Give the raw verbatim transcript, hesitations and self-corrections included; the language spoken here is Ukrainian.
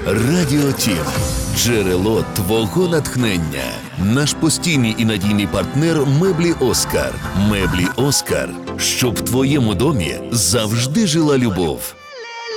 Радіо Тім – джерело твого натхнення. Наш постійний і надійний партнер меблі Оскар. Меблі Оскар. Щоб в твоєму домі завжди жила любов.